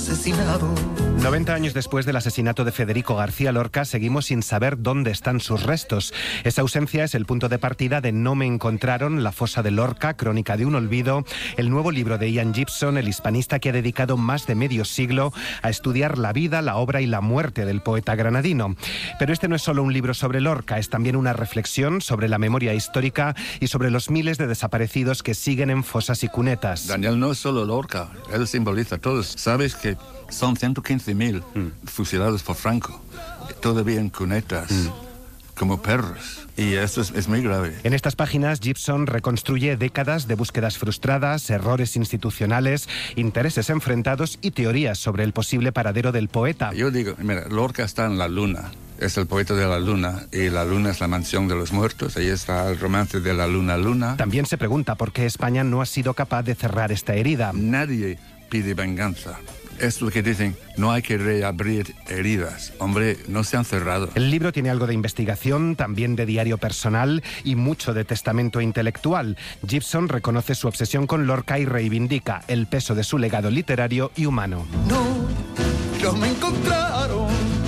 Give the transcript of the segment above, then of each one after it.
asesinado. 90 años después del asesinato de Federico García Lorca, seguimos sin saber dónde están sus restos. Esa ausencia es el punto de partida de No me encontraron, La fosa de Lorca, crónica de un olvido, el nuevo libro de Ian Gibson, el hispanista que ha dedicado más de medio siglo a estudiar la vida, la obra y la muerte del poeta granadino. Pero este no es solo un libro sobre Lorca, es también una reflexión sobre la memoria histórica y sobre los miles de desaparecidos que siguen en fosas y cunetas. Daniel no es solo Lorca, él simboliza a todos. Sabes que son 115.000 fusilados por Franco, todavía en cunetas, como perros. Y esto es muy grave. En estas páginas, Gibson reconstruye décadas de búsquedas frustradas, errores institucionales, intereses enfrentados y teorías sobre el posible paradero del poeta. Yo digo, mira, Lorca está en la luna. Es el poeta de la luna, y la luna es la mansión de los muertos. Ahí está el romance de la luna. También se pregunta por qué España no ha sido capaz de cerrar esta herida. Nadie pide venganza. Es lo que dicen, no hay que reabrir heridas. Hombre, no se han cerrado. El libro tiene algo de investigación, también de diario personal y mucho de testamento intelectual. Gibson reconoce su obsesión con Lorca y reivindica el peso de su legado literario y humano. No me encontraron.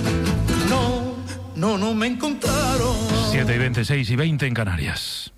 No me encontraron. 7:20, 6:20 en Canarias.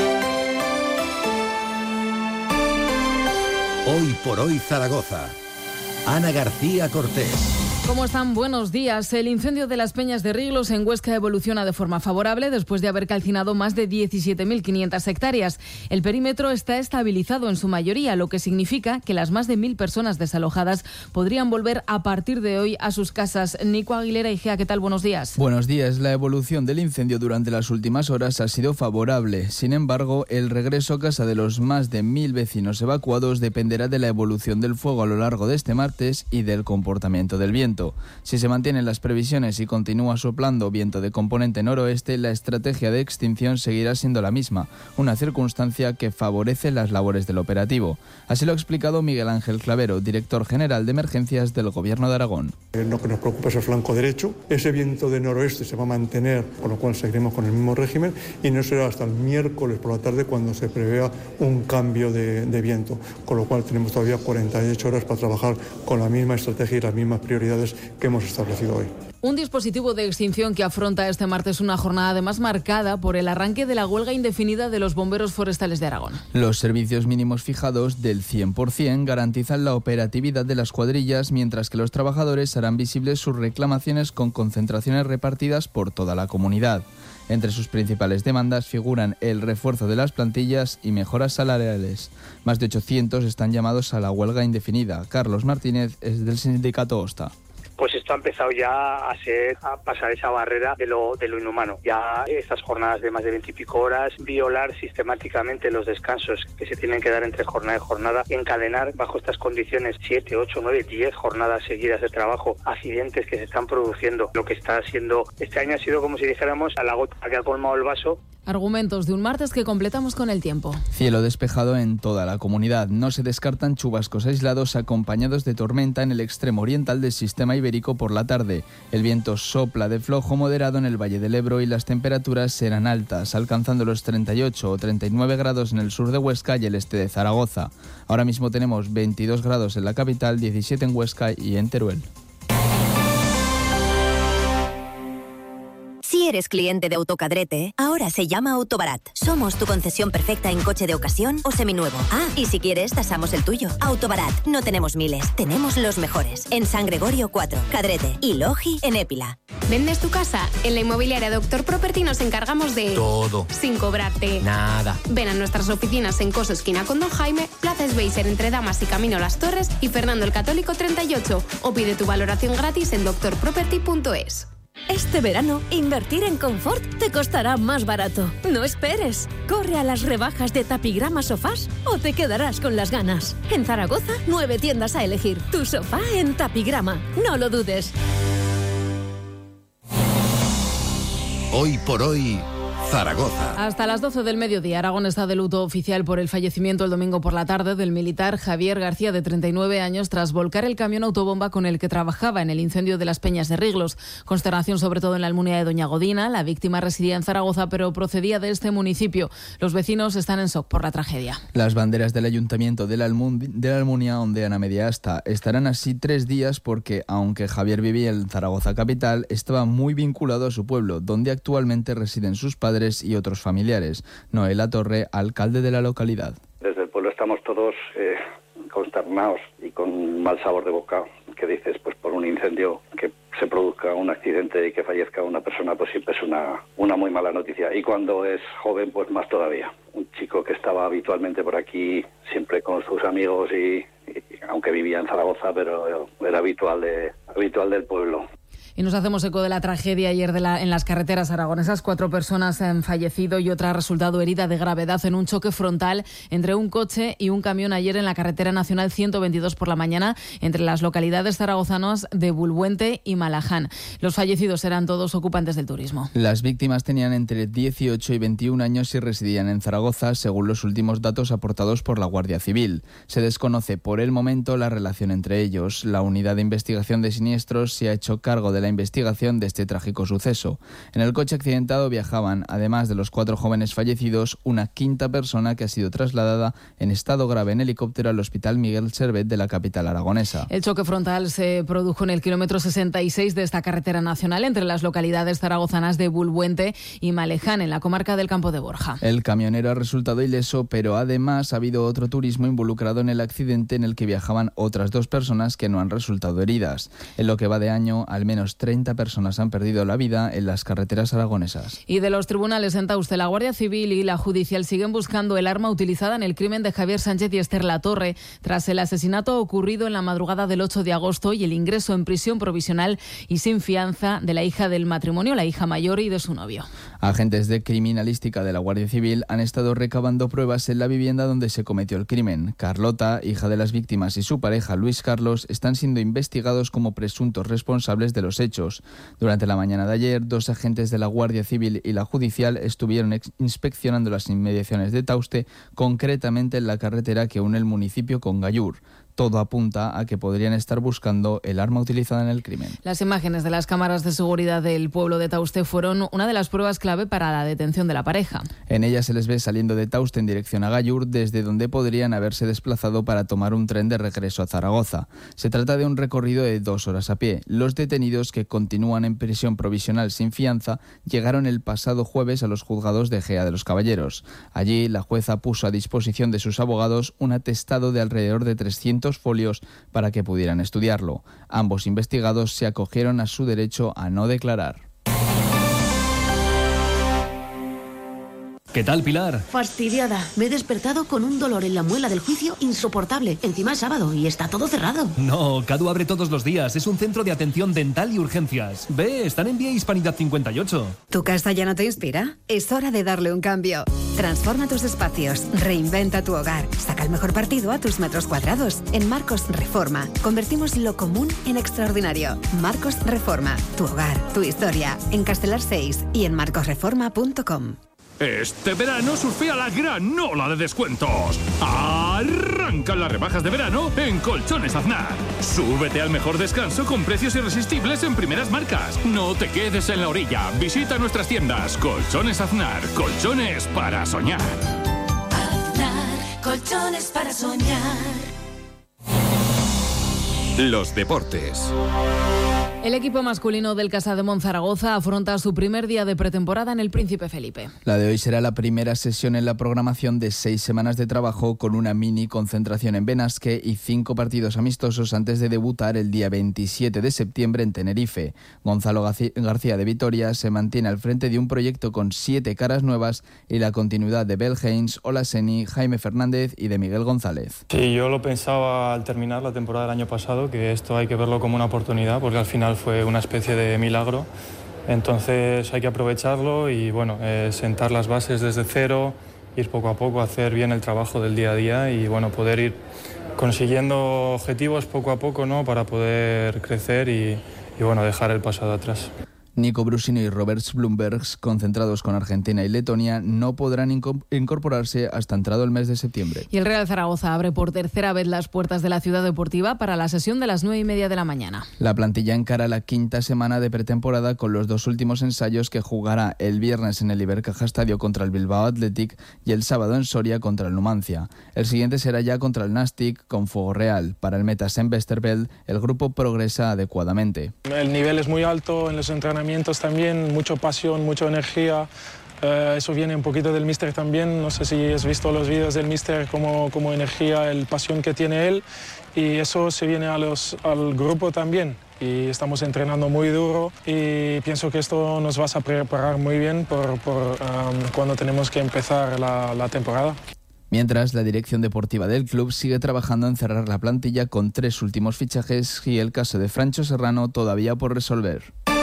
Hoy por hoy Zaragoza. Ana García Cortés. ¿Cómo están? Buenos días. El incendio de las Peñas de Riglos en Huesca evoluciona de forma favorable después de haber calcinado más de 17.500 hectáreas. El perímetro está estabilizado en su mayoría, lo que significa que las más de 1.000 personas desalojadas podrían volver a partir de hoy a sus casas. Nico Aguilera, IGEA, ¿qué tal? Buenos días. Buenos días. La evolución del incendio durante las últimas horas ha sido favorable. Sin embargo, el regreso a casa de los más de 1.000 vecinos evacuados dependerá de la evolución del fuego a lo largo de este martes y del comportamiento del viento. Si se mantienen las previsiones y continúa soplando viento de componente noroeste, la estrategia de extinción seguirá siendo la misma, una circunstancia que favorece las labores del operativo. Así lo ha explicado Miguel Ángel Clavero, director general de emergencias del Gobierno de Aragón. Lo que nos preocupa es el flanco derecho. Ese viento de noroeste se va a mantener, con lo cual seguiremos con el mismo régimen, y no será hasta el miércoles por la tarde cuando se prevea un cambio de viento, con lo cual tenemos todavía 48 horas para trabajar con la misma estrategia y las mismas prioridades que hemos establecido hoy. Un dispositivo de extinción que afronta este martes una jornada además marcada por el arranque de la huelga indefinida de los bomberos forestales de Aragón. Los servicios mínimos fijados del 100% garantizan la operatividad de las cuadrillas, mientras que los trabajadores harán visibles sus reclamaciones con concentraciones repartidas por toda la comunidad. Entre sus principales demandas figuran el refuerzo de las plantillas y mejoras salariales. Más de 800 están llamados a la huelga indefinida. Carlos Martínez es del sindicato OSTA. Pues esto ha empezado ya a pasar esa barrera de lo inhumano. Ya estas jornadas de más de 20 y pico horas, violar sistemáticamente los descansos que se tienen que dar entre jornada y jornada, encadenar bajo estas condiciones 7, 8, 9, 10 jornadas seguidas de trabajo, accidentes que se están produciendo. Lo que está haciendo este año ha sido como si dijéramos a la gota que ha colmado el vaso. Argumentos de un martes que completamos con el tiempo. Cielo despejado en toda la comunidad. No se descartan chubascos aislados acompañados de tormenta en el extremo oriental del sistema ibérico por la tarde. El viento sopla de flojo moderado en el Valle del Ebro y las temperaturas serán altas, alcanzando los 38 o 39 grados en el sur de Huesca y el este de Zaragoza. Ahora mismo tenemos 22 grados en la capital, 17 en Huesca y en Teruel. Si eres cliente de Autocadrete, ahora se llama Autobarat. Somos tu concesión perfecta en coche de ocasión o seminuevo. Ah, y si quieres, tasamos el tuyo. Autobarat, no tenemos miles, tenemos los mejores. En San Gregorio 4, Cadrete y Logi en Épila. ¿Vendes tu casa? En la inmobiliaria Doctor Property nos encargamos de... todo. Sin cobrarte... nada. Ven a nuestras oficinas en Coso Esquina con Don Jaime, Plaza Sveiser entre Damas y Camino Las Torres y Fernando el Católico 38. O pide tu valoración gratis en doctorproperty.es. Este verano, invertir en confort te costará más barato. No esperes. Corre a las rebajas de Tapigrama Sofás o te quedarás con las ganas. En Zaragoza, 9 tiendas a elegir. Tu sofá en Tapigrama. No lo dudes. Hoy por hoy, Zaragoza. Hasta las 12 del mediodía, Aragón está de luto oficial por el fallecimiento el domingo por la tarde del militar Javier García, de 39 años, tras volcar el camión autobomba con el que trabajaba en el incendio de las Peñas de Riglos. Consternación sobre todo en la Almunia de Doña Godina. La víctima residía en Zaragoza, pero procedía de este municipio. Los vecinos están en shock por la tragedia. Las banderas del Ayuntamiento de la Almunia ondean a media asta. Estarán así 3 días porque, aunque Javier vivía en Zaragoza capital, estaba muy vinculado a su pueblo, donde actualmente residen sus padres y otros familiares. Noela Torre, alcalde de la localidad. Desde el pueblo estamos todos consternados y con un mal sabor de boca. Que dices, pues por un incendio que se produzca un accidente y que fallezca una persona, pues siempre es una muy mala noticia. Y cuando es joven, pues más todavía. Un chico que estaba habitualmente por aquí, siempre con sus amigos y aunque vivía en Zaragoza, pero era habitual del pueblo. Y nos hacemos eco de la tragedia ayer en las carreteras aragonesas. 4 personas han fallecido y otra ha resultado herida de gravedad en un choque frontal entre un coche y un camión ayer en la carretera nacional 122 por la mañana, entre las localidades zaragozanas de Bulbuente y Malaján. Los fallecidos eran todos ocupantes del turismo. Las víctimas tenían entre 18 y 21 años y residían en Zaragoza, según los últimos datos aportados por la Guardia Civil. Se desconoce por el momento la relación entre ellos. La Unidad de Investigación de Siniestros se ha hecho cargo de la investigación de este trágico suceso. En el coche accidentado viajaban, además de los 4 jóvenes fallecidos, una quinta persona que ha sido trasladada en estado grave en helicóptero al Hospital Miguel Servet de la capital aragonesa. El choque frontal se produjo en el kilómetro 66 de esta carretera nacional, entre las localidades zaragozanas de Bulbuente y Maleján, en la comarca del Campo de Borja. El camionero ha resultado ileso, pero además ha habido otro turismo involucrado en el accidente en el que viajaban otras 2 personas que no han resultado heridas. En lo que va de año, al menos 30 personas han perdido la vida en las carreteras aragonesas. Y de los tribunales en Tauste, la Guardia Civil y la Judicial siguen buscando el arma utilizada en el crimen de Javier Sánchez y Esther Latorre, tras el asesinato ocurrido en la madrugada del 8 de agosto y el ingreso en prisión provisional y sin fianza de la hija del matrimonio, la hija mayor, y de su novio. Agentes de criminalística de la Guardia Civil han estado recabando pruebas en la vivienda donde se cometió el crimen. Carlota, hija de las víctimas, y su pareja Luis Carlos están siendo investigados como presuntos responsables de los hechos. Durante la mañana de ayer, 2 agentes de la Guardia Civil y la Judicial estuvieron inspeccionando las inmediaciones de Tauste, concretamente en la carretera que une el municipio con Gallur. Todo apunta a que podrían estar buscando el arma utilizada en el crimen. Las imágenes de las cámaras de seguridad del pueblo de Tauste fueron una de las pruebas clave para la detención de la pareja. En ellas se les ve saliendo de Tauste en dirección a Gallur, desde donde podrían haberse desplazado para tomar un tren de regreso a Zaragoza. Se trata de un recorrido de 2 horas a pie. Los detenidos, que continúan en prisión provisional sin fianza, llegaron el pasado jueves a los juzgados de Gea de los Caballeros. Allí, la jueza puso a disposición de sus abogados un atestado de alrededor de 300 folios para que pudieran estudiarlo. Ambos investigados se acogieron a su derecho a no declarar. ¿Qué tal, Pilar? Fastidiada. Me he despertado con un dolor en la muela del juicio insoportable. Encima es sábado y está todo cerrado. No, Cadu abre todos los días. Es un centro de atención dental y urgencias. Ve, están en Vía Hispanidad 58. ¿Tu casa ya no te inspira? Es hora de darle un cambio. Transforma tus espacios, reinventa tu hogar, saca el mejor partido a tus metros cuadrados. En Marcos Reforma, convertimos lo común en extraordinario. Marcos Reforma, tu hogar, tu historia. En Castelar 6 y en marcosreforma.com. Este verano surfea la gran ola de descuentos. Arrancan las rebajas de verano en Colchones Aznar. Súbete al mejor descanso con precios irresistibles en primeras marcas. No te quedes en la orilla. Visita nuestras tiendas. Colchones Aznar. Colchones para soñar. Aznar. Colchones para soñar. Los deportes. El equipo masculino del Casademont Zaragoza afronta su primer día de pretemporada en el Príncipe Felipe. La de hoy será la primera sesión en la programación de 6 semanas de trabajo, con una mini concentración en Benasque y 5 partidos amistosos antes de debutar el día 27 de septiembre en Tenerife. Gonzalo García de Vitoria se mantiene al frente de un proyecto con 7 caras nuevas y la continuidad de Bel Haynes, Olaseni, Jaime Fernández y de Miguel González. Sí, yo lo pensaba al terminar la temporada del año pasado, que esto hay que verlo como una oportunidad, porque al final fue una especie de milagro, entonces hay que aprovecharlo y bueno, sentar las bases desde cero, ir poco a poco, hacer bien el trabajo del día a día y bueno, poder ir consiguiendo objetivos poco a poco, ¿no?, para poder crecer y bueno, dejar el pasado atrás. Nico Brusino y Roberts Blumberg, concentrados con Argentina y Letonia, no podrán incorporarse hasta entrado el mes de septiembre. Y el Real Zaragoza abre por tercera vez las puertas de la Ciudad Deportiva para la sesión de las 9:30 de la mañana. La plantilla encara la quinta semana de pretemporada con los 2 últimos ensayos que jugará el viernes en el Ibercaja Estadio contra el Bilbao Athletic y el sábado en Soria contra el Numancia. El siguiente será ya contra el Nastic con Fuego Real. Para el Metas en Westerveld, el grupo progresa adecuadamente. El nivel es muy alto en los entrenamientos también, mucha pasión, mucha energía. Eso viene un poquito del míster también. No sé si has visto los vídeos del míster, como energía, el pasión que tiene él. Y eso se viene al grupo también. Y estamos entrenando muy duro y pienso que esto nos va a preparar muy bien por cuando tenemos que empezar la temporada. Mientras, la dirección deportiva del club sigue trabajando en cerrar la plantilla con 3 últimos fichajes y el caso de Francho Serrano todavía por resolver.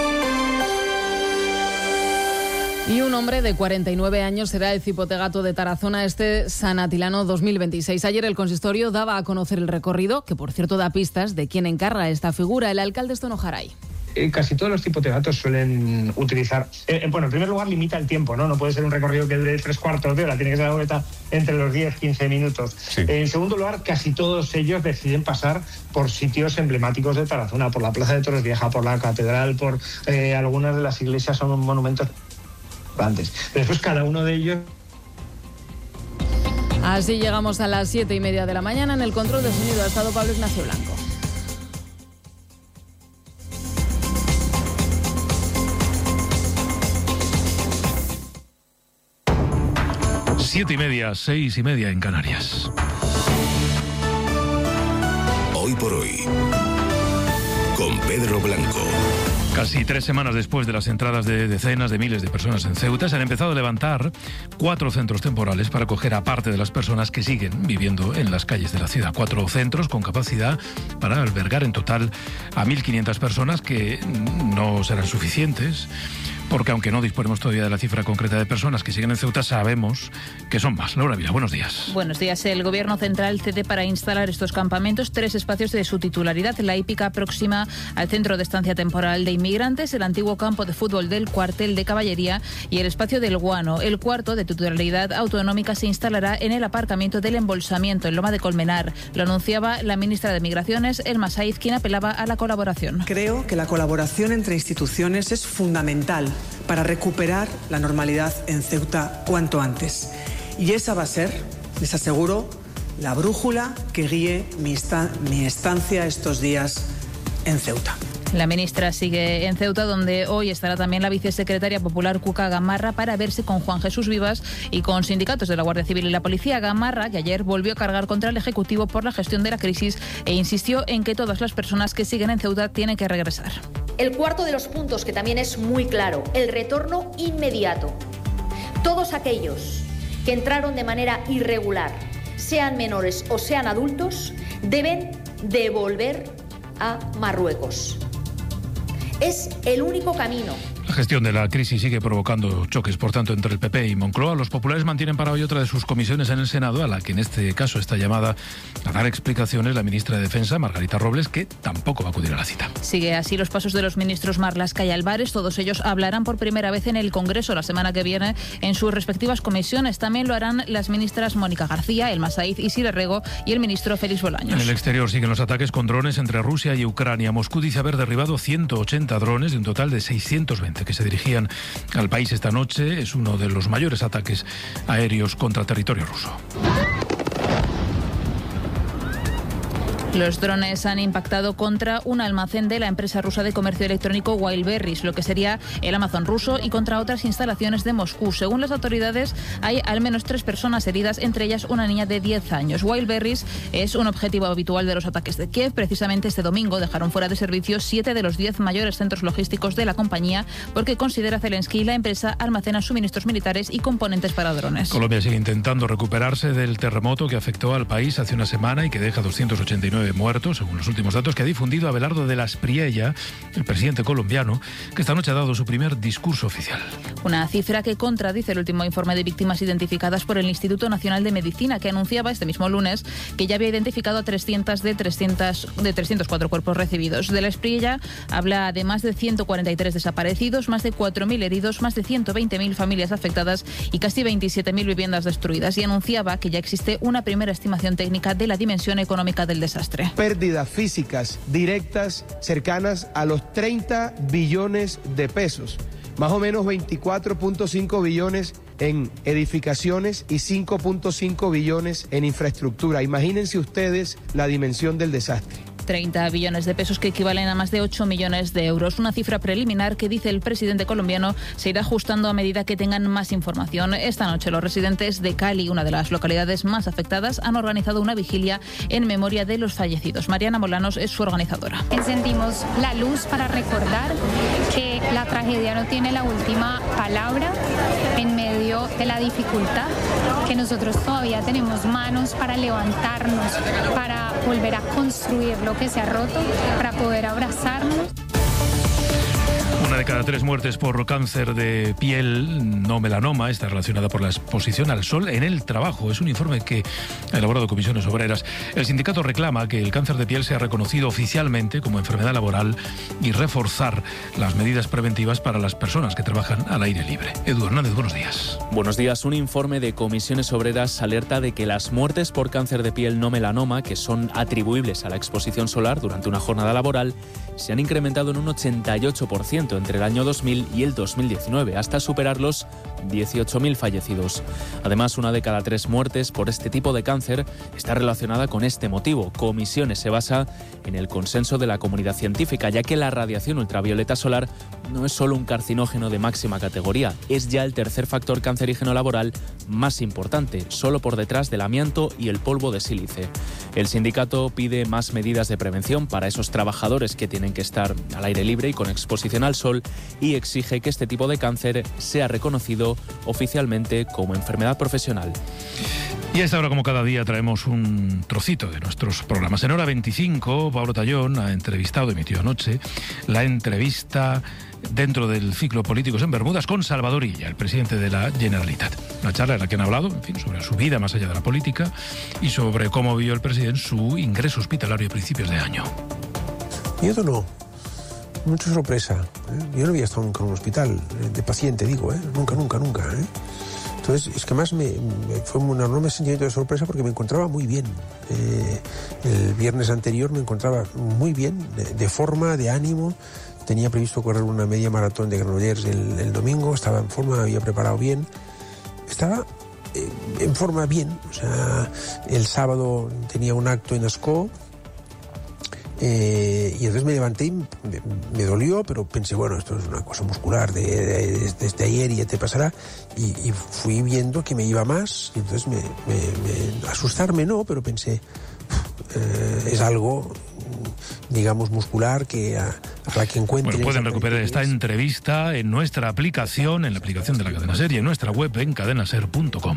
Y un hombre de 49 años será el cipotegato de Tarazona este San Atilano 2026. Ayer el consistorio daba a conocer el recorrido, que por cierto da pistas de quién encarga esta figura, el alcalde Stonojaray. Casi todos los cipotegatos suelen utilizar... bueno, en primer lugar limita el tiempo, ¿no? No puede ser un recorrido que dure 3/4 de hora, tiene que ser una vuelta entre los 10-15 minutos. Sí. En segundo lugar, casi todos ellos deciden pasar por sitios emblemáticos de Tarazona, por la Plaza de Toros Vieja, por la Catedral, por algunas de las iglesias son monumentos antes. Después cada uno de ellos... Así llegamos a las 7:30 de la mañana. En el control de sonido ha estado Pablo Ignacio Blanco. Siete y media, 6:30 en Canarias. Hoy por hoy, con Pedro Blanco. Casi 3 semanas después de las entradas de decenas de miles de personas en Ceuta, se han empezado a levantar 4 centros temporales para acoger a parte de las personas que siguen viviendo en las calles de la ciudad. 4 centros con capacidad para albergar en total a 1.500 personas, que no serán suficientes, porque aunque no disponemos todavía de la cifra concreta de personas que siguen en Ceuta, sabemos que son más. Laura Vila, buenos días. Buenos días. El Gobierno Central cede para instalar estos campamentos 3 espacios de su titularidad. La hípica próxima al Centro de Estancia Temporal de Inmigrantes, el antiguo campo de fútbol del Cuartel de Caballería y el espacio del Guano. El cuarto, de titularidad autonómica, se instalará en el aparcamiento del Embolsamiento, en Loma de Colmenar. Lo anunciaba la ministra de Migraciones, Elma Saiz, quien apelaba a la colaboración. Creo que la colaboración entre instituciones es fundamental para recuperar la normalidad en Ceuta cuanto antes. Y esa va a ser, les aseguro, la brújula que guíe mi estancia estos días en Ceuta. La ministra sigue en Ceuta, donde hoy estará también la vicesecretaria popular Cuca Gamarra para verse con Juan Jesús Vivas y con sindicatos de la Guardia Civil y la Policía. Gamarra, que ayer volvió a cargar contra el Ejecutivo por la gestión de la crisis e insistió en que todas las personas que siguen en Ceuta tienen que regresar. El cuarto de los puntos, que también es muy claro, el retorno inmediato. Todos aquellos que entraron de manera irregular, sean menores o sean adultos, deben devolver a Marruecos. Es el único camino. La gestión de la crisis sigue provocando choques, por tanto, entre el PP y Moncloa. Los populares mantienen para hoy otra de sus comisiones en el Senado, a la que en este caso está llamada a dar explicaciones la ministra de Defensa, Margarita Robles, que tampoco va a acudir a la cita. Sigue así los pasos de los ministros Marlaska y Álvarez. Todos ellos hablarán por primera vez en el Congreso la semana que viene en sus respectivas comisiones. También lo harán las ministras Mónica García, Elma Saiz, Isidre Rego y el ministro Félix Bolaños. En el exterior siguen los ataques con drones entre Rusia y Ucrania. Moscú dice haber derribado 180 drones de un total de 620 que se dirigían al país esta noche. Es uno de los mayores ataques aéreos contra territorio ruso. Los drones han impactado contra un almacén de la empresa rusa de comercio electrónico Wildberries, lo que sería el Amazon ruso, y contra otras instalaciones de Moscú. Según las autoridades, hay al menos 3 personas heridas, entre ellas una niña de 10 años. Wildberries es un objetivo habitual de los ataques de Kiev. Precisamente este domingo dejaron fuera de servicio 7 de los 10 mayores centros logísticos de la compañía, porque considera Zelensky la empresa almacena suministros militares y componentes para drones. Colombia sigue intentando recuperarse del terremoto que afectó al país hace una semana y que deja 289 19 muertos, según los últimos datos que ha difundido Abelardo de la Espriella, el presidente colombiano, que esta noche ha dado su primer discurso oficial. Una cifra que contradice el último informe de víctimas identificadas por el Instituto Nacional de Medicina, que anunciaba este mismo lunes que ya había identificado a 300 de 304 cuerpos recibidos. De la Espriella habla de más de 143 desaparecidos, más de 4.000 heridos, más de 120.000 familias afectadas y casi 27.000 viviendas destruidas, y anunciaba que ya existe una primera estimación técnica de la dimensión económica del desastre. Pérdidas físicas directas cercanas a los 30 billones de pesos, más o menos 24.5 billones en edificaciones y 5.5 billones en infraestructura. Imagínense ustedes la dimensión del desastre. 30 billones de pesos que equivalen a más de 8 millones de euros. Una cifra preliminar que, dice el presidente colombiano, se irá ajustando a medida que tengan más información. Esta noche los residentes de Cali, una de las localidades más afectadas, han organizado una vigilia en memoria de los fallecidos. Mariana Molanos es su organizadora. Encendimos la luz para recordar que la tragedia no tiene la última palabra en medio de la dificultad, que nosotros todavía tenemos manos para levantarnos, para volver a construir lo que se ha roto, para poder abrazarnos. Una de cada 3 muertes por cáncer de piel, no melanoma, está relacionada por la exposición al sol en el trabajo. Es un informe que ha elaborado Comisiones Obreras. El sindicato reclama que el cáncer de piel sea reconocido oficialmente como enfermedad laboral y reforzar las medidas preventivas para las personas que trabajan al aire libre. Edu Hernández, buenos días. Buenos días. Un informe de Comisiones Obreras alerta de que las muertes por cáncer de piel no melanoma, que son atribuibles a la exposición solar durante una jornada laboral, se han incrementado en un 88% entre el año 2000 y el 2019, hasta superar los 18.000 fallecidos. Además, una de cada 3 muertes por este tipo de cáncer está relacionada con este motivo. Comisiones se basa en el consenso de la comunidad científica, ya que la radiación ultravioleta solar no es solo un carcinógeno de máxima categoría, es ya el tercer factor cancerígeno laboral más importante, solo por detrás del amianto y el polvo de sílice. El sindicato pide más medidas de prevención para esos trabajadores que tienen que estar al aire libre y con exposición al sol, y exige que este tipo de cáncer sea reconocido oficialmente como enfermedad profesional. Y a esta hora, como cada día, traemos un trocito de nuestros programas. En hora 25, Pablo Tallón ha emitió anoche, la entrevista dentro del ciclo Políticos en Bermudas con Salvador Illa, el presidente de la Generalitat. Una charla en la que han hablado, en fin, sobre su vida más allá de la política y sobre cómo vio el presidente su ingreso hospitalario a principios de año. Miedo no. Mucha sorpresa. Yo no había estado nunca en un hospital, de paciente digo, nunca. Entonces, es que más fue un enorme sentimiento de sorpresa porque me encontraba muy bien. El viernes anterior me encontraba muy bien, de forma, de ánimo. Tenía previsto correr una media maratón de Granollers el domingo, estaba en forma, había preparado bien. Estaba en forma bien. O sea, el sábado tenía un acto en Ascó. Y entonces me levanté y me dolió, pero pensé, bueno, esto es una cosa muscular, desde ayer y ya te pasará. Y fui viendo que me iba más, y entonces asustarme no, pero pensé, es algo, digamos, muscular que a la que encuentre... Bueno, pueden recuperar esta entrevista en nuestra aplicación, en la aplicación de la Cadena Ser y en nuestra web en cadenaser.com.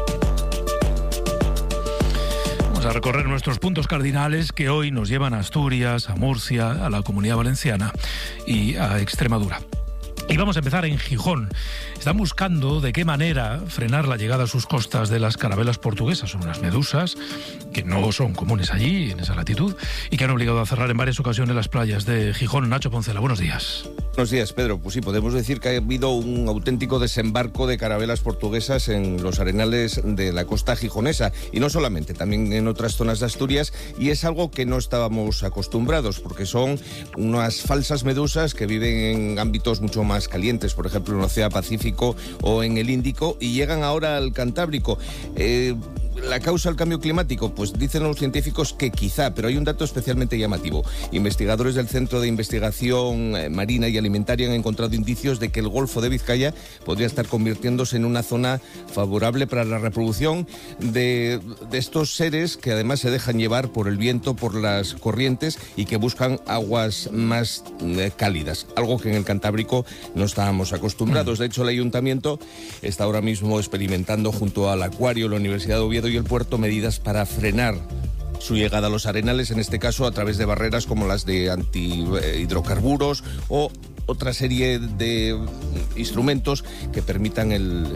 A recorrer nuestros puntos cardinales que hoy nos llevan a Asturias, a Murcia, a la Comunidad Valenciana y a Extremadura. Y vamos a empezar en Gijón. Están buscando de qué manera frenar la llegada a sus costas de las carabelas portuguesas. Son unas medusas que no son comunes allí, en esa latitud, y que han obligado a cerrar en varias ocasiones las playas de Gijón. Nacho Poncela, buenos días. Buenos días, Pedro. Pues sí, podemos decir que ha habido un auténtico desembarco de carabelas portuguesas en los arenales de la costa gijonesa. Y no solamente, también en otras zonas de Asturias. Y es algo que no estábamos acostumbrados, porque son unas falsas medusas que viven en ámbitos mucho más calientes, por ejemplo en el Océano Pacífico o en el Índico, y llegan ahora al Cantábrico. ¿La causa del cambio climático? Pues dicen los científicos que quizá, pero hay un dato especialmente llamativo. Investigadores del Centro de Investigación Marina y Alimentaria han encontrado indicios de que el Golfo de Vizcaya podría estar convirtiéndose en una zona favorable para la reproducción de estos seres que además se dejan llevar por el viento, por las corrientes y que buscan aguas más cálidas, algo que en el Cantábrico no estábamos acostumbrados. De hecho, el Ayuntamiento está ahora mismo experimentando junto al Acuario, la Universidad de Oviedo y el puerto medidas para frenar su llegada a los arenales, en este caso a través de barreras como las de antihidrocarburos o otra serie de instrumentos que permitan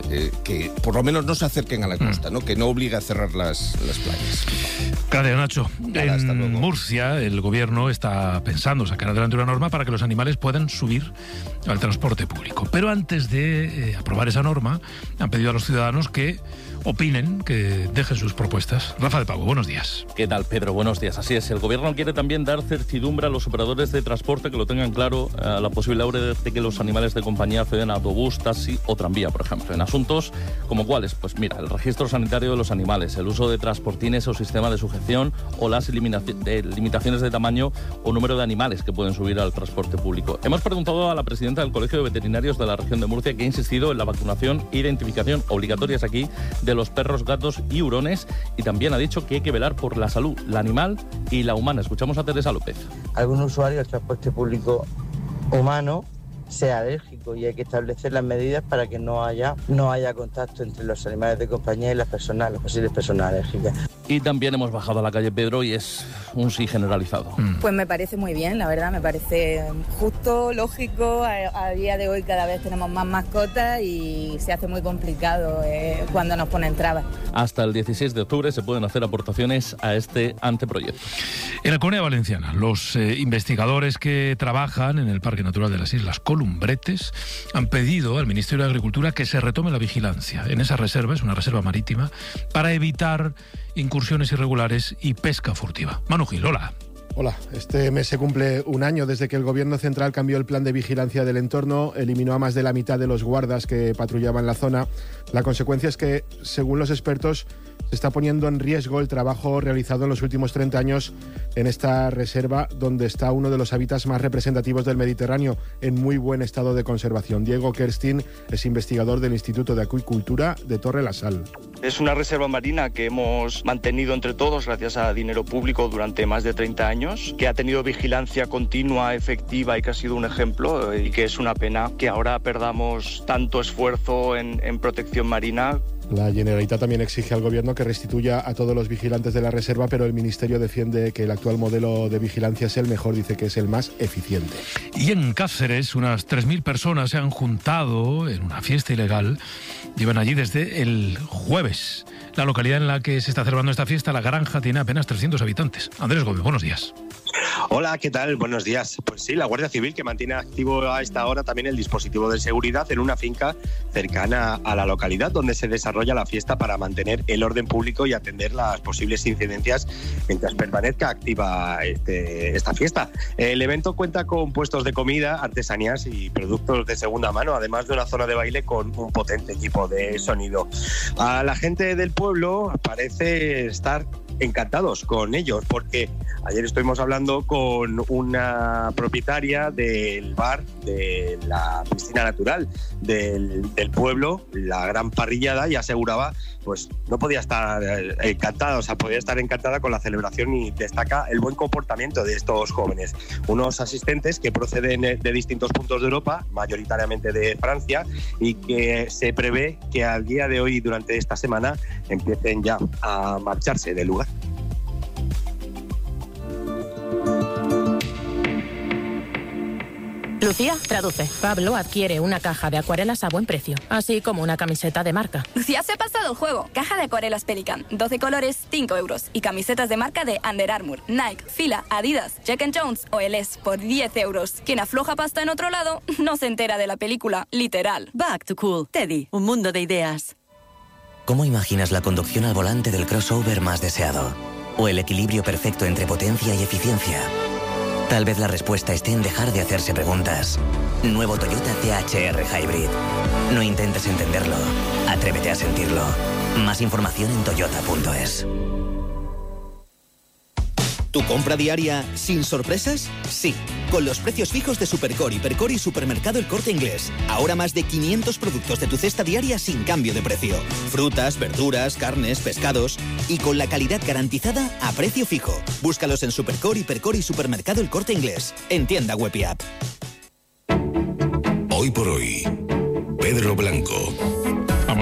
que por lo menos no se acerquen a la costa, ¿no? Que no obligue a cerrar las playas. Gracias, Nacho. En Murcia, el gobierno está pensando sacar adelante una norma para que los animales puedan subir al transporte público. Pero antes de aprobar esa norma, han pedido a los ciudadanos que opinen, que dejen sus propuestas. Rafa de Pablo, buenos días. ¿Qué tal, Pedro? Buenos días. Así es, el gobierno quiere también dar certidumbre a los operadores de transporte, que lo tengan claro, a la posibilidad de que los animales de compañía acceden a autobús, taxi o tranvía, por ejemplo. En asuntos como cuáles, pues mira, el registro sanitario de los animales, el uso de transportines o sistema de sujeción o las limitaciones de tamaño o número de animales que pueden subir al transporte público. Hemos preguntado a la presidenta del Colegio de Veterinarios de la región de Murcia, que ha insistido en la vacunación e identificación obligatorias aquí de los perros, gatos y hurones, y también ha dicho que hay que velar por la salud, la animal y la humana. Escuchamos a Teresa López. Algún usuario del transporte público humano sea alérgico y hay que establecer las medidas para que no haya contacto entre los animales de compañía y las posibles personas alérgicas. Y también hemos bajado a la calle, Pedro, y es un sí generalizado. Pues me parece muy bien, la verdad, me parece justo, lógico. A día de hoy cada vez tenemos más mascotas y se hace muy complicado cuando nos ponen trabas. Hasta el 16 de octubre se pueden hacer aportaciones a este anteproyecto. En la Comunidad Valenciana, los investigadores que trabajan en el Parque Natural de las Islas Columbretes han pedido al Ministerio de Agricultura que se retome la vigilancia en esa reserva, es una reserva marítima, para evitar incursiones irregulares y pesca furtiva. Manu Gil, hola. Hola, este mes se cumple un año desde que el Gobierno central cambió el plan de vigilancia del entorno, eliminó a más de la mitad de los guardas que patrullaban la zona. La consecuencia es que, según los expertos, se está poniendo en riesgo el trabajo realizado en los últimos 30 años en esta reserva, donde está uno de los hábitats más representativos del Mediterráneo, en muy buen estado de conservación. Diego Kerstin es investigador del Instituto de Acuicultura de Torre la Sal. Es una reserva marina que hemos mantenido entre todos gracias a dinero público durante más de 30 años, que ha tenido vigilancia continua, efectiva y que ha sido un ejemplo, y que es una pena que ahora perdamos tanto esfuerzo en protección marina. La Generalitat también exige al Gobierno que restituya a todos los vigilantes de la reserva, pero el Ministerio defiende que el actual modelo de vigilancia es el mejor, dice que es el más eficiente. Y en Cáceres, unas 3.000 personas se han juntado en una fiesta ilegal. Llevan allí desde el jueves. La localidad en la que se está celebrando esta fiesta, La Granja, tiene apenas 300 habitantes. Andrés Gómez, buenos días. Hola, ¿qué tal? Buenos días. Pues sí, la Guardia Civil, que mantiene activo a esta hora también el dispositivo de seguridad en una finca cercana a la localidad donde se desarrolla la fiesta para mantener el orden público y atender las posibles incidencias mientras permanezca activa esta fiesta. El evento cuenta con puestos de comida, artesanías y productos de segunda mano, además de una zona de baile con un potente equipo de sonido. A la gente del pueblo parece estar encantados con ellos, porque ayer estuvimos hablando con una propietaria del bar de la piscina natural del pueblo, la Gran Parrillada, y aseguraba, pues no podía estar encantada, o sea, podía estar encantada con la celebración, y destaca el buen comportamiento de estos jóvenes. Unos asistentes que proceden de distintos puntos de Europa, mayoritariamente de Francia, y que se prevé que al día de hoy, durante esta semana, empiecen ya a marcharse del lugar. Lucía, traduce. Pablo adquiere una caja de acuarelas a buen precio, así como una camiseta de marca. Lucía se ha pasado el juego. Caja de acuarelas Pelican, 12 colores, 5 euros. Y camisetas de marca de Under Armour, Nike, Fila, Adidas, Jack & Jones o LS por 10 euros. Quien afloja pasta en otro lado no se entera de la película, literal. Back to Cool. Teddy, un mundo de ideas. ¿Cómo imaginas la conducción al volante del crossover más deseado? ¿O el equilibrio perfecto entre potencia y eficiencia? Tal vez la respuesta esté en dejar de hacerse preguntas. Nuevo Toyota THR Hybrid. No intentes entenderlo. Atrévete a sentirlo. Más información en toyota.es. ¿Tu compra diaria sin sorpresas? Sí, con los precios fijos de Supercore, Hipercore y Supermercado El Corte Inglés. Ahora más de 500 productos de tu cesta diaria sin cambio de precio. Frutas, verduras, carnes, pescados. Y con la calidad garantizada a precio fijo. Búscalos en Supercore, Hipercore y Supermercado El Corte Inglés. En tienda web y app. Hoy por hoy, Pedro Blanco. Vamos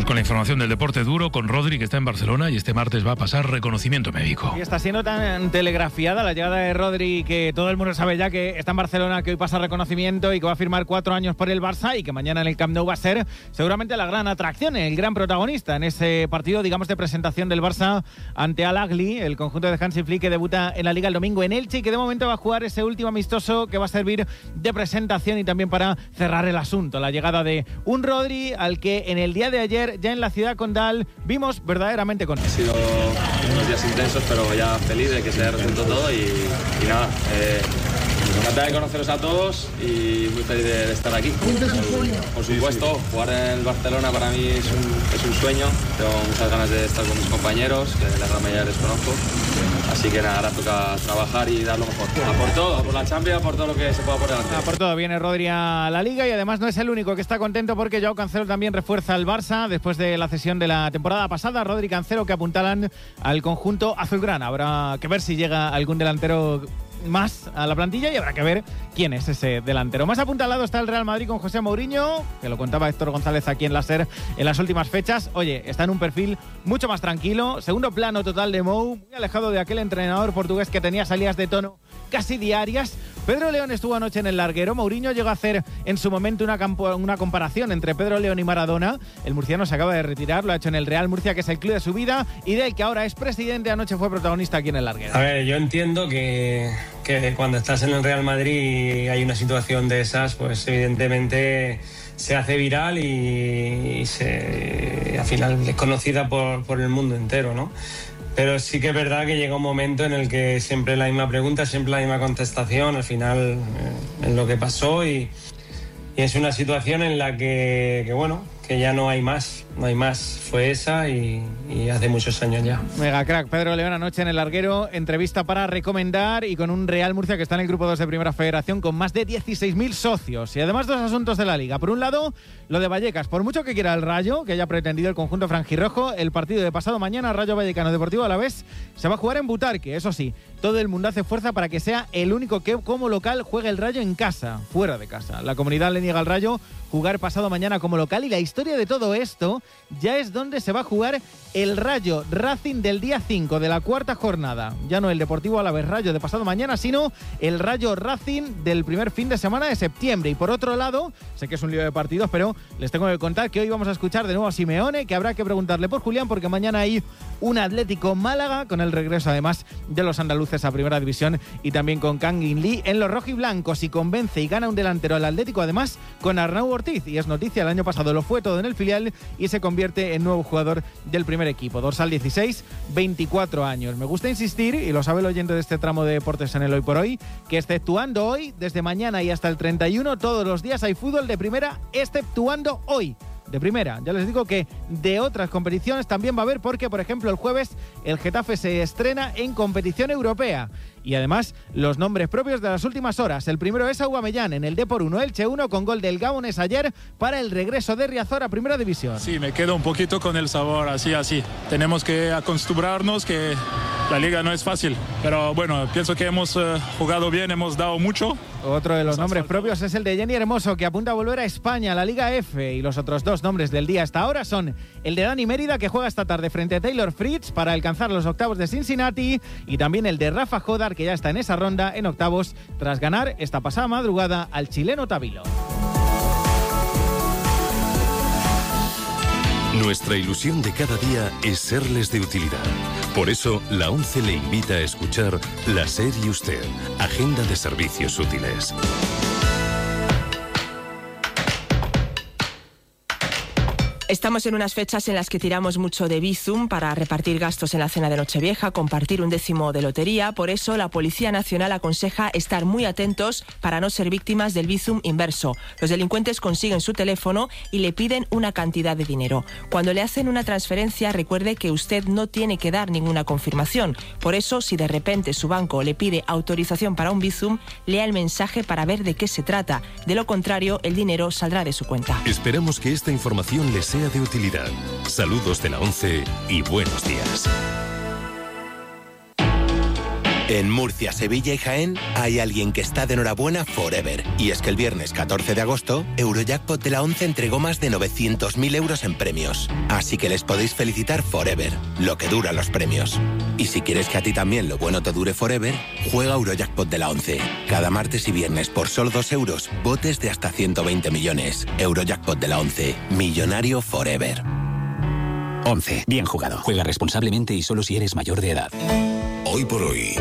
con la información del deporte duro, con Rodri, que está en Barcelona y este martes va a pasar reconocimiento médico. Y está siendo tan telegrafiada la llegada de Rodri que todo el mundo sabe ya que está en Barcelona, que hoy pasa reconocimiento y que va a firmar 4 años por el Barça y que mañana en el Camp Nou va a ser seguramente la gran atracción, el gran protagonista en ese partido, digamos, de presentación del Barça ante Al Ahly, el conjunto de Hansi Flick que debuta en la Liga el domingo en Elche y que de momento va a jugar ese último amistoso que va a servir de presentación y también para cerrar el asunto. La llegada de un Rodri al que en el día de ayer, ya en la ciudad condal, vimos verdaderamente con él. Han sido unos días intensos, pero ya feliz de que se haya resuelto todo y nada, encantado de conoceros a todos y muy feliz de estar aquí. Por supuesto, jugar en el Barcelona para mí es un sueño. Tengo muchas ganas de estar con mis compañeros, que la gran mayoría les conozco. Así que nada, ahora toca trabajar y dar lo mejor. A por todo, a por la Champions, a por todo lo que se pueda por delante. A por todo, viene Rodri a la Liga y además no es el único que está contento porque Joao Cancelo también refuerza al Barça después de la cesión de la temporada pasada. Rodri y Cancelo que apuntalan al conjunto azulgrana. Habrá que ver si llega algún delantero más a la plantilla y habrá que ver quién es ese delantero. Más apuntalado está el Real Madrid con José Mourinho, que lo contaba Héctor González aquí en la SER en las últimas fechas. Oye, está en un perfil mucho más tranquilo, segundo plano total de Mou, muy alejado de aquel entrenador portugués que tenía salidas de tono casi diarias. Pedro León estuvo anoche en el larguero. Mourinho llegó a hacer en su momento una comparación entre Pedro León y Maradona. El murciano se acaba de retirar, lo ha hecho en el Real Murcia, que es el club de su vida y del que ahora es presidente. Anoche fue protagonista aquí en el larguero. A ver, yo entiendo que cuando estás en el Real Madrid y hay una situación de esas, pues evidentemente se hace viral y al final es conocida por el mundo entero, ¿no? Pero sí que es verdad que llega un momento en el que siempre la misma pregunta, siempre la misma contestación, al final en lo que pasó y es una situación en la que bueno, que ya no hay más, fue esa y hace muchos años ya. Mega crack, Pedro León anoche en el larguero, entrevista para recomendar y con un Real Murcia que está en el grupo 2 de Primera Federación con más de 16.000 socios. Y además 2 asuntos de la Liga. Por un lado, lo de Vallecas, por mucho que quiera el Rayo, que haya pretendido el conjunto franjirrojo, el partido de pasado mañana, Rayo Vallecano Deportivo Alavés, se va a jugar en Butarque. Eso sí, todo el mundo hace fuerza para que sea el único que como local juegue el Rayo en casa, fuera de casa. La comunidad le niega al Rayo jugar pasado mañana como local y la historia de todo esto ya es donde se va a jugar el Rayo Racing del día 5 de la cuarta jornada. Ya no el Deportivo Alavés Rayo de pasado mañana, sino el Rayo Racing del primer fin de semana de septiembre. Y por otro lado, sé que es un lío de partidos, pero les tengo que contar que hoy vamos a escuchar de nuevo a Simeone, que habrá que preguntarle por Julián, porque mañana hay un Atlético Málaga, con el regreso además de los andaluces a Primera División y también con Kangin Lee en los rojiblancos, y convence y gana un delantero al Atlético, además con Arnau Ortiz, y es noticia, el año pasado lo fue todo en el filial y se convierte en nuevo jugador del primer equipo. Dorsal 16, 24 años. Me gusta insistir, y lo sabe el oyente de este tramo de deportes en el Hoy por Hoy, que exceptuando hoy, desde mañana y hasta el 31, todos los días hay fútbol de primera, exceptuando hoy. De primera, ya les digo que de otras competiciones también va a haber, porque por ejemplo el jueves el Getafe se estrena en competición europea. Y además los nombres propios de las últimas horas. El primero es Aubameyang en el Depor 1, Elche 1, con gol del Gabonés ayer para el regreso de Riazor a Primera División. Sí, me quedo un poquito con el sabor así. Tenemos que acostumbrarnos que la liga no es fácil, pero bueno, pienso que hemos jugado bien, hemos dado mucho. Otro de los nombres propios es el de Jenny Hermoso, que apunta a volver a España, a la Liga F, y los otros 2 nombres del día hasta ahora son el de Dani Mérida, que juega esta tarde frente a Taylor Fritz para alcanzar los octavos de Cincinnati, y también el de Rafa Jodar, que ya está en esa ronda en octavos tras ganar esta pasada madrugada al chileno Tavilo. Nuestra ilusión de cada día es serles de utilidad. Por eso, la ONCE le invita a escuchar La SER y Usted, Agenda de Servicios Útiles. Estamos en unas fechas en las que tiramos mucho de Bizum para repartir gastos en la cena de Nochevieja, compartir un décimo de lotería. Por eso, la Policía Nacional aconseja estar muy atentos para no ser víctimas del Bizum inverso. Los delincuentes consiguen su teléfono y le piden una cantidad de dinero. Cuando le hacen una transferencia, recuerde que usted no tiene que dar ninguna confirmación. Por eso, si de repente su banco le pide autorización para un Bizum, lea el mensaje para ver de qué se trata. De lo contrario, el dinero saldrá de su cuenta. Esperamos que esta información les sea de utilidad. Saludos de la ONCE y buenos días. En Murcia, Sevilla y Jaén hay alguien que está de enhorabuena forever. Y es que el viernes 14 de agosto, Eurojackpot de la 11 entregó más de 900.000 euros en premios. Así que les podéis felicitar forever, lo que dura los premios. Y si quieres que a ti también lo bueno te dure forever, juega Eurojackpot de la 11. Cada martes y viernes por solo 2 euros, botes de hasta 120 millones. Eurojackpot de la 11. Millonario forever. 11. Bien jugado. Juega responsablemente y solo si eres mayor de edad. Hoy por hoy,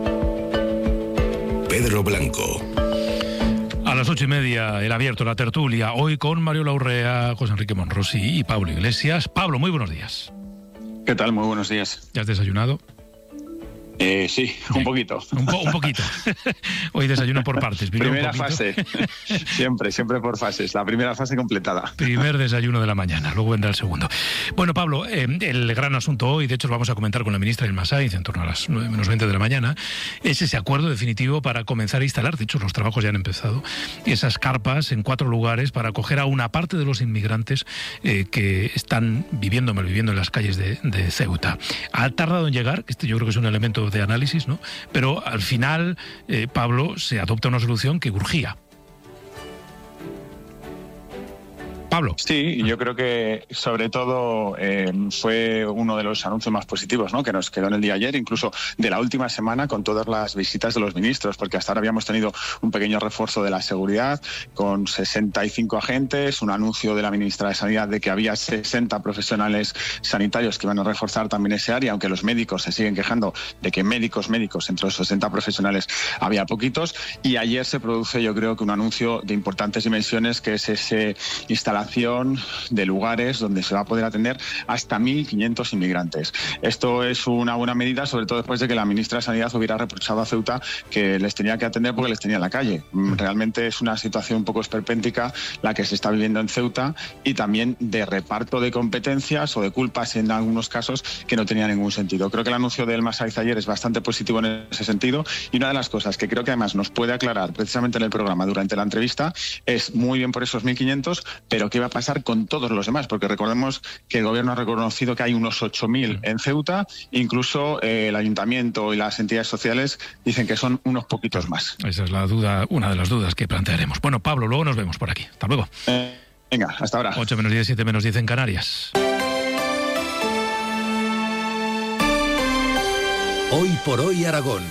Pedro Blanco. A las 8:30, el abierto, la tertulia, hoy con Mario Laurrea, José Enrique Monrosi y Pablo Iglesias. Pablo, muy buenos días. ¿Qué tal? Muy buenos días. ¿Ya has desayunado? Sí, un poquito. Un poquito. Hoy desayuno por partes. Primera fase. siempre por fases. La primera fase completada. Primer desayuno de la mañana, luego vendrá el segundo. Bueno, Pablo, el gran asunto hoy, de hecho lo vamos a comentar con la ministra Ilma Sainz en torno a las 9:20 de la mañana, es ese acuerdo definitivo para comenzar a instalar, de hecho los trabajos ya han empezado, esas carpas en 4 lugares para acoger a una parte de los inmigrantes que están malviviendo en las calles de Ceuta. Ha tardado en llegar, este yo creo que es un elemento de análisis, ¿no? Pero al final, Pablo, se adopta una solución que urgía. Pablo. Sí, yo creo que sobre todo fue uno de los anuncios más positivos, ¿no?, que nos quedó en el día ayer, incluso de la última semana, con todas las visitas de los ministros, porque hasta ahora habíamos tenido un pequeño refuerzo de la seguridad con 65 agentes, un anuncio de la ministra de Sanidad de que había 60 profesionales sanitarios que iban a reforzar también ese área, aunque los médicos se siguen quejando de que médicos, entre los 60 profesionales había poquitos, y ayer se produce, yo creo que un anuncio de importantes dimensiones, que es ese instalación de lugares donde se va a poder atender hasta 1.500 inmigrantes. Esto es una buena medida, sobre todo después de que la ministra de Sanidad hubiera reprochado a Ceuta que les tenía que atender porque les tenía en la calle. Realmente es una situación un poco esperpéntica la que se está viviendo en Ceuta, y también de reparto de competencias o de culpas en algunos casos que no tenía ningún sentido. Creo que el anuncio de Ilma Sainz ayer es bastante positivo en ese sentido, y una de las cosas que creo que además nos puede aclarar precisamente en el programa durante la entrevista es muy bien por esos 1.500, pero ¿qué va a pasar con todos los demás? Porque recordemos que el gobierno ha reconocido que hay unos 8.000 en Ceuta, incluso el ayuntamiento y las entidades sociales dicen que son unos poquitos más. Esa es la duda, una de las dudas que plantearemos. Bueno, Pablo, luego nos vemos por aquí. Hasta luego. Venga, hasta ahora. 8:10, 7:10 en Canarias. Hoy por hoy, Aragón.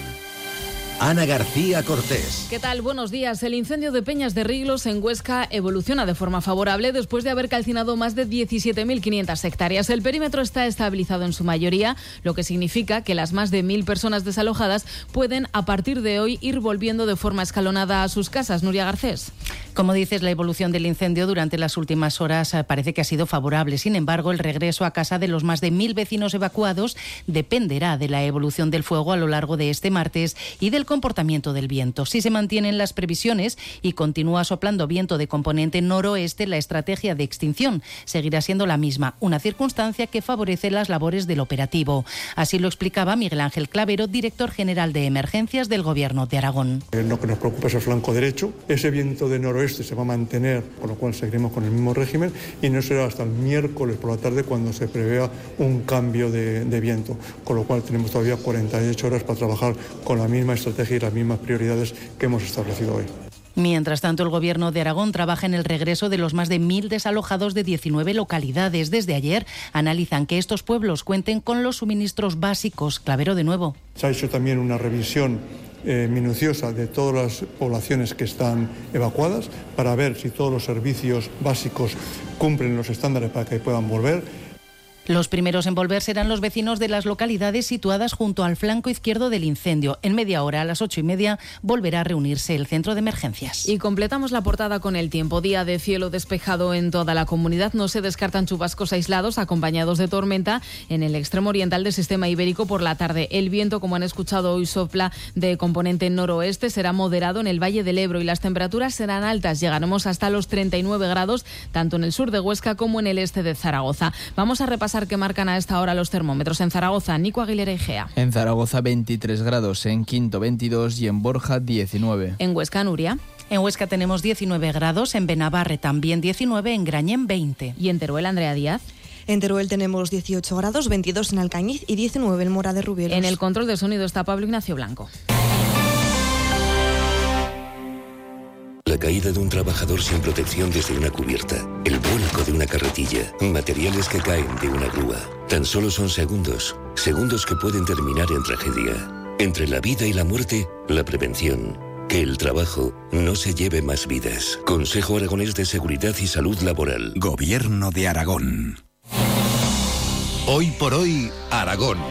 Ana García Cortés. ¿Qué tal? Buenos días. El incendio de Peñas de Riglos en Huesca evoluciona de forma favorable después de haber calcinado más de 17.500 hectáreas. El perímetro está estabilizado en su mayoría, lo que significa que las más de 1.000 personas desalojadas pueden a partir de hoy ir volviendo de forma escalonada a sus casas. Nuria Garcés. Como dices, la evolución del incendio durante las últimas horas parece que ha sido favorable. Sin embargo, el regreso a casa de los más de 1.000 vecinos evacuados dependerá de la evolución del fuego a lo largo de este martes y del comportamiento del viento. Si se mantienen las previsiones y continúa soplando viento de componente noroeste, la estrategia de extinción seguirá siendo la misma, una circunstancia que favorece las labores del operativo. Así lo explicaba Miguel Ángel Clavero, director general de Emergencias del Gobierno de Aragón. Lo que nos preocupa es el flanco derecho. Ese viento de noroeste se va a mantener, con lo cual seguiremos con el mismo régimen, y no será hasta el miércoles por la tarde cuando se prevea un cambio de viento, con lo cual tenemos todavía 48 horas para trabajar con la misma estrategia y las mismas prioridades que hemos establecido hoy. Mientras tanto, el Gobierno de Aragón trabaja en el regreso de los más de 1.000 desalojados de 19 localidades. Desde ayer analizan que estos pueblos cuenten con los suministros básicos. Clavero de nuevo. Se ha hecho también una revisión minuciosa de todas las poblaciones que están evacuadas para ver si todos los servicios básicos cumplen los estándares para que puedan volver. Los primeros en volver serán los vecinos de las localidades situadas junto al flanco izquierdo del incendio. En media hora, a las 8:30, volverá a reunirse el centro de emergencias. Y completamos la portada con el tiempo. Día de cielo despejado en toda la comunidad. No se descartan chubascos aislados acompañados de tormenta en el extremo oriental del sistema ibérico por la tarde. El viento, como han escuchado hoy, sopla de componente noroeste. Será moderado en el Valle del Ebro y las temperaturas serán altas. Llegaremos hasta los 39 grados, tanto en el sur de Huesca como en el este de Zaragoza. Vamos a repasar que marcan a esta hora los termómetros. En Zaragoza, Nico Aguilera Igea. En Zaragoza 23 grados, en Quinto 22 y en Borja 19. En Huesca, Nuria. En Huesca tenemos 19 grados, en Benabarre también 19, en Grañén 20. ¿Y en Teruel, Andrea Díaz? En Teruel tenemos 18 grados, 22 en Alcañiz y 19 en Mora de Rubielos. En el control de sonido está Pablo Ignacio Blanco. La caída de un trabajador sin protección desde una cubierta, el vuelco de una carretilla, materiales que caen de una grúa. Tan solo son segundos, segundos que pueden terminar en tragedia. Entre la vida y la muerte, la prevención. Que el trabajo no se lleve más vidas. Consejo Aragonés de Seguridad y Salud Laboral. Gobierno de Aragón. Hoy por hoy, Aragón.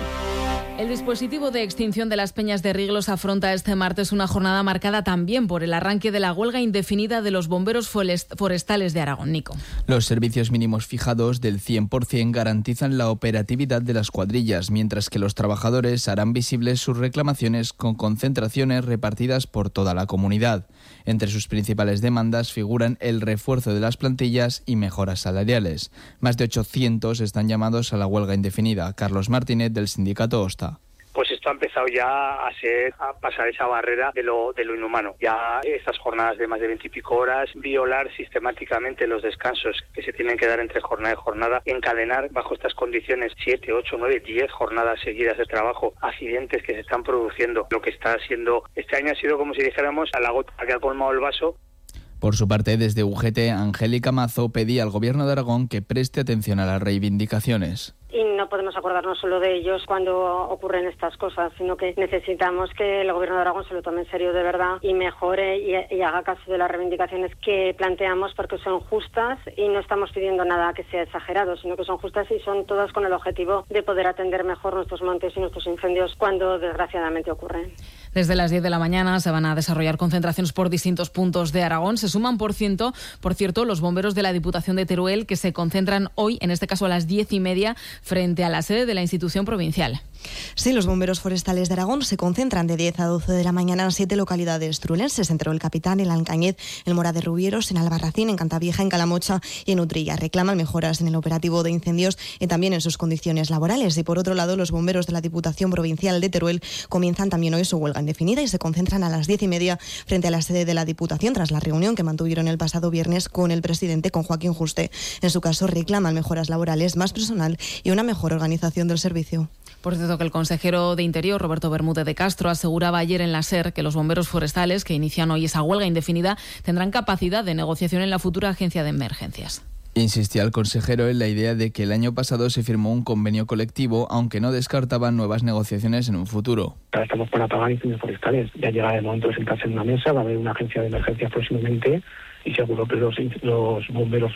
El dispositivo de extinción de las peñas de Riglos afronta este martes una jornada marcada también por el arranque de la huelga indefinida de los bomberos forestales de Aragón. Nico. Los servicios mínimos fijados del 100% garantizan la operatividad de las cuadrillas, mientras que los trabajadores harán visibles sus reclamaciones con concentraciones repartidas por toda la comunidad. Entre sus principales demandas figuran el refuerzo de las plantillas y mejoras salariales. Más de 800 están llamados a la huelga indefinida. Carlos Martínez, del sindicato OSTA. Pues esto ha empezado ya a pasar esa barrera de lo inhumano. Ya estas jornadas de más de 20 y pico horas, violar sistemáticamente los descansos que se tienen que dar entre jornada y jornada, encadenar bajo estas condiciones 7, 8, 9, 10 jornadas seguidas de trabajo, accidentes que se están produciendo. Lo que está haciendo este año ha sido como si dijéramos a la gota que ha colmado el vaso. Por su parte, desde UGT, Angélica Mazo pedía al Gobierno de Aragón que preste atención a las reivindicaciones. Y no podemos acordarnos solo de ellos cuando ocurren estas cosas, sino que necesitamos que el Gobierno de Aragón se lo tome en serio de verdad y mejore y haga caso de las reivindicaciones que planteamos, porque son justas y no estamos pidiendo nada que sea exagerado, sino que son justas y son todas con el objetivo de poder atender mejor nuestros montes y nuestros incendios cuando desgraciadamente ocurren. Desde las 10 de la mañana se van a desarrollar concentraciones por distintos puntos de Aragón. Se suman, por cierto, los bomberos de la Diputación de Teruel, que se concentran hoy, en este caso a las 10:30, frente a la sede de la institución provincial. Sí, los bomberos forestales de Aragón se concentran de 10 a 12 de la mañana en 7 localidades teruelenses, en Teruel Capitán, en Alcañiz, en Mora de Rubieros, en Albarracín, en Cantavieja, en Calamocha y en Utrilla. Reclaman mejoras en el operativo de incendios y también en sus condiciones laborales. Y por otro lado, los bomberos de la Diputación Provincial de Teruel comienzan también hoy su huelga indefinida y se concentran a las 10:30 frente a la sede de la Diputación tras la reunión que mantuvieron el pasado viernes con el presidente, con Joaquín Juste. En su caso, reclaman mejoras laborales, más personal y una mejor organización del servicio. Por cierto, que el consejero de Interior, Roberto Bermúdez de Castro, aseguraba ayer en la SER que los bomberos forestales, que inician hoy esa huelga indefinida, tendrán capacidad de negociación en la futura agencia de emergencias. Insistía el consejero en la idea de que el año pasado se firmó un convenio colectivo, aunque no descartaban nuevas negociaciones en un futuro. Ahora estamos por apagar incendios forestales. Ya llega el momento de sentarse en una mesa, va a haber una agencia de emergencias próximamente y seguro que los bomberos,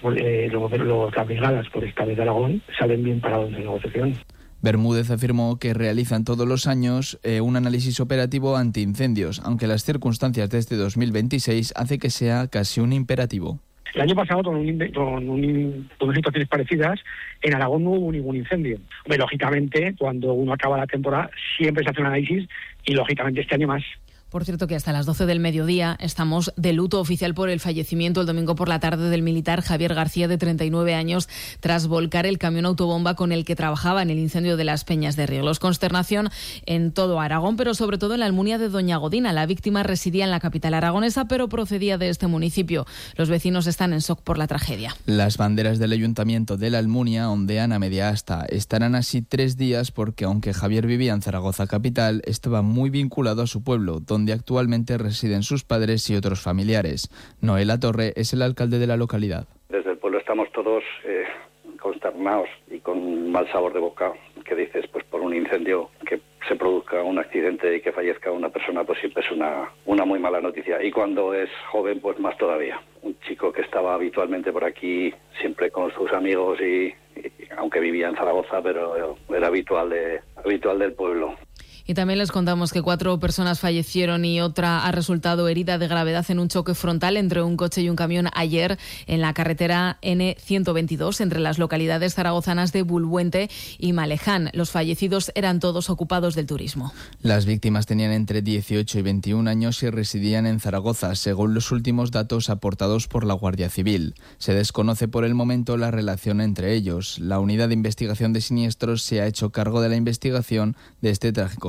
las brigadas forestales de Aragón salen bien parados de negociación. Bermúdez afirmó que realizan todos los años un análisis operativo antiincendios, aunque las circunstancias de este 2026 hace que sea casi un imperativo. El año pasado, con situaciones parecidas, en Aragón no hubo ningún incendio. Lógicamente, cuando uno acaba la temporada, siempre se hace un análisis y, lógicamente, este año más. Por cierto, que hasta las 12 del mediodía estamos de luto oficial por el fallecimiento el domingo por la tarde del militar Javier García, de 39 años, tras volcar el camión autobomba con el que trabajaba en el incendio de las Peñas de Riglos. Consternación en todo Aragón, pero sobre todo en la Almunia de Doña Godina. La víctima residía en la capital aragonesa, pero procedía de este municipio. Los vecinos están en shock por la tragedia. Las banderas del Ayuntamiento de la Almunia ondean a media asta. Estarán así 3 días porque, aunque Javier vivía en Zaragoza capital, estaba muy vinculado a su pueblo, donde actualmente residen sus padres y otros familiares. Noel Latorre es el alcalde de la localidad. Desde el pueblo estamos todos consternados y con mal sabor de boca. Que dices, pues por un incendio que se produzca un accidente y que fallezca una persona, pues siempre es una muy mala noticia. Y cuando es joven, pues más todavía. Un chico que estaba habitualmente por aquí, siempre con sus amigos y aunque vivía en Zaragoza, pero era habitual del pueblo. Y también les contamos que 4 personas fallecieron y otra ha resultado herida de gravedad en un choque frontal entre un coche y un camión ayer en la carretera N122 entre las localidades zaragozanas de Bulbuente y Maleján. Los fallecidos eran todos ocupados del turismo. Las víctimas tenían entre 18 y 21 años y residían en Zaragoza, según los últimos datos aportados por la Guardia Civil. Se desconoce por el momento la relación entre ellos. La Unidad de Investigación de Siniestros se ha hecho cargo de la investigación de este trágico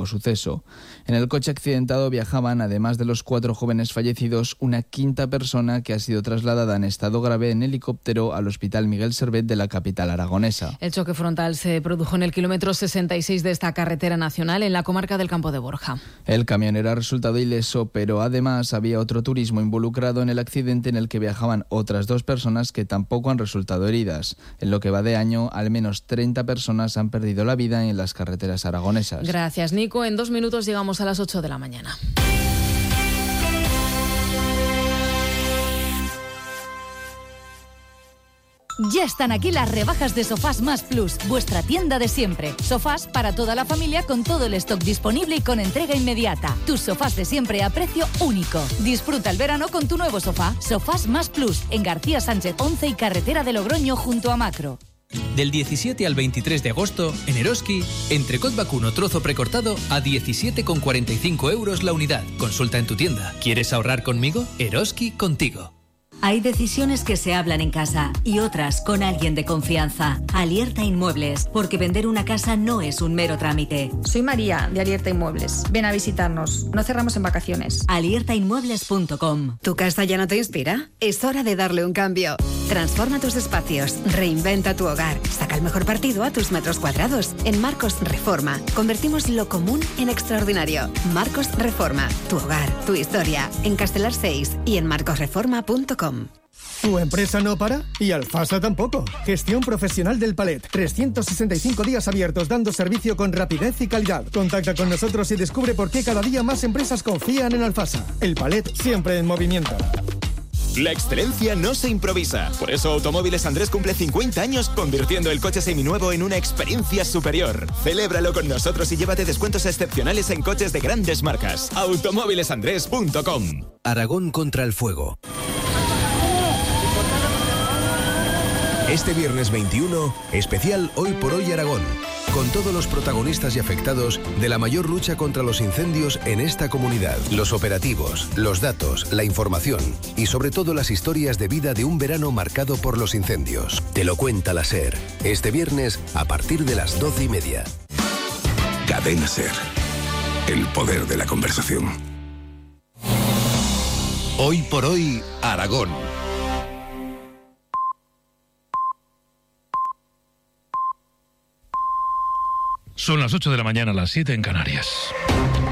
trágico suceso. En el coche accidentado viajaban, además de los 4 jóvenes fallecidos, una quinta persona que ha sido trasladada en estado grave en helicóptero al Hospital Miguel Servet de la capital aragonesa. El choque frontal se produjo en el kilómetro 66 de esta carretera nacional en la comarca del Campo de Borja. El camionero ha resultado ileso, pero además había otro turismo involucrado en el accidente en el que viajaban otras 2 personas que tampoco han resultado heridas. En lo que va de año, al menos 30 personas han perdido la vida en las carreteras aragonesas. Gracias, Nico. En 2 minutos llegamos a las 8 de la mañana. Ya están aquí las rebajas de Sofás Más Plus, vuestra tienda de siempre. Sofás para toda la familia con todo el stock disponible y con entrega inmediata. Tus sofás de siempre a precio único. Disfruta el verano con tu nuevo sofá. Sofás Más Plus, en García Sánchez 11 y carretera de Logroño junto a Macro. Del 17 al 23 de agosto, en Eroski, entrecot vacuno trozo precortado a 17,45 euros la unidad. Consulta en tu tienda. ¿Quieres ahorrar conmigo? Eroski contigo. Hay decisiones que se hablan en casa y otras con alguien de confianza. Alierta Inmuebles, porque vender una casa no es un mero trámite. Soy María, de Alierta Inmuebles. Ven a visitarnos. No cerramos en vacaciones. aliertainmuebles.com. ¿Tu casa ya no te inspira? Es hora de darle un cambio. Transforma tus espacios, reinventa tu hogar, saca el mejor partido a tus metros cuadrados. En Marcos Reforma, convertimos lo común en extraordinario. Marcos Reforma, tu hogar, tu historia. En Castelar 6 y en marcosreforma.com. ¿Tu empresa no para? Y Alfasa tampoco. Gestión profesional del palet. 365 días abiertos dando servicio con rapidez y calidad. Contacta con nosotros y descubre por qué cada día más empresas confían en Alfasa. El palet siempre en movimiento. La excelencia no se improvisa. Por eso Automóviles Andrés cumple 50 años convirtiendo el coche seminuevo en una experiencia superior. Celébralo con nosotros y llévate descuentos excepcionales en coches de grandes marcas. Automóvilesandrés.com. Aragón contra el fuego. Este viernes 21, especial Hoy por Hoy Aragón, con todos los protagonistas y afectados de la mayor lucha contra los incendios en esta comunidad. Los operativos, los datos, la información y sobre todo las historias de vida de un verano marcado por los incendios. Te lo cuenta la SER, este viernes a partir de las 12:30. Cadena SER, el poder de la conversación. Hoy por Hoy Aragón. Son las 8 de la mañana, las 7 en Canarias.